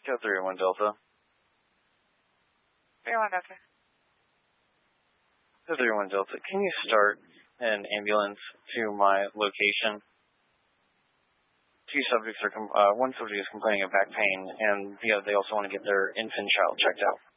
Go 301 Delta. 301 Delta. Go 301 Delta. Can you start an ambulance to my location? One subject is complaining of back pain, and they also want to get their infant child checked out.